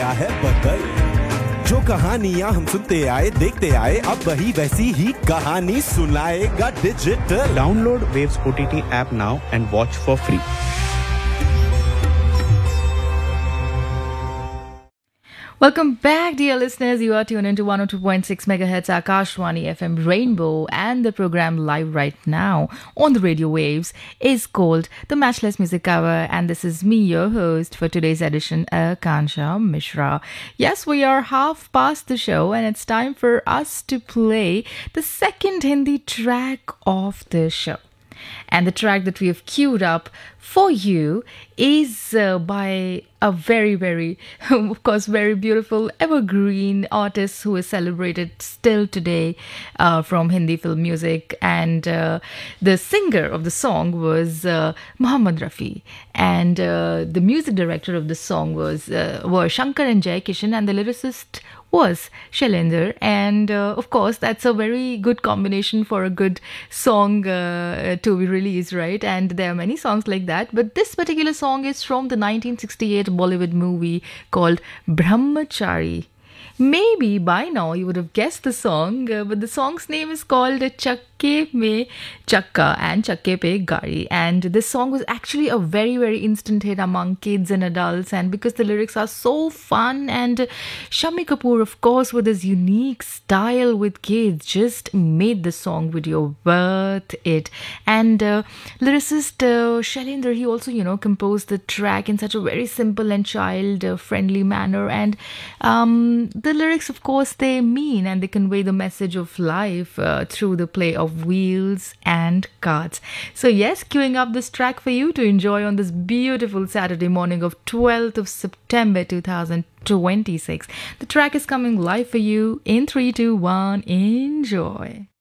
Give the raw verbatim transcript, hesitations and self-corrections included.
गया है बदल। जो कहानियां हम सुनते आए देखते आए, अब वही वैसी ही कहानी सुनाएगा digital. Download waves O T T app now and watch for free. Welcome back, dear listeners. You are tuned into one oh two point six megahertz Akashwani F M Rainbow, and the program live right now on the radio waves is called The Matchless Music Hour, and this is me, your host for today's edition, Akansha Mishra. Yes, we are half past the show, and it's time for us to play the second Hindi track of the show. And the track that we have queued up for you is uh, by a very, very, of course, very beautiful evergreen artist who is celebrated still today uh, from Hindi film music. And uh, the singer of the song was uh, Mohammad Rafi. And uh, the music director of the song was uh, were Shankar and Jai Kishan, and the lyricist was Shailendra. And uh, of course, that's a very good combination for a good song uh, to be released, right? And there are many songs like that, but this particular song is from the nineteen sixty-eight Bollywood movie called Brahmachari. Maybe by now you would have guessed the song, uh, but the song's name is called Chakke Me Chakka and Chakke Pe Gari. And this song was actually a very, very instant hit among kids and adults. And because the lyrics are so fun, and Shammi Kapoor, of course, with his unique style with kids, just made the song video worth it. And uh, lyricist uh, Shailendra, he also, you know, composed the track in such a very simple and child-friendly manner. And um, the lyrics, of course, they mean and they convey the message of life uh, through the play of wheels and cards. So yes, queuing up this track for you to enjoy on this beautiful Saturday morning of twelfth of September two thousand twenty-six. The track is coming live for you in three, two, one. Enjoy.